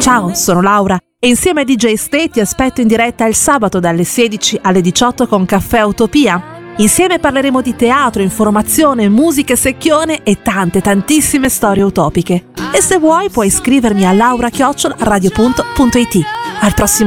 Ciao, sono Laura e insieme a DJ Ste ti aspetto in diretta il sabato dalle 16 alle 18 con Caffè Utopia. Insieme parleremo di teatro, informazione, musica secchione e tantissime storie utopiche. E se vuoi puoi iscrivermi a laura@radio.it. Al prossimo